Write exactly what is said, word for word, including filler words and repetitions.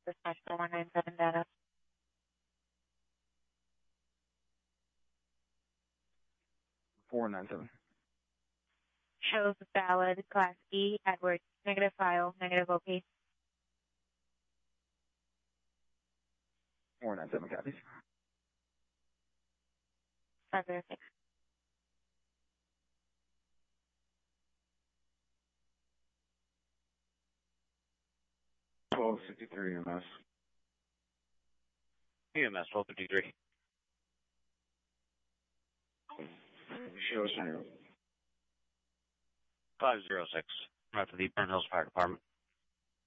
Dispatch four one nine seven data. four nine seven. Shows valid, Class E, Edwards, negative file, negative O P. four nine seven copies. five zero six. twelve fifty-three E M S. E M S twelve fifty-three. Show zero. five zero six. Right for the Burn Hills Fire Department.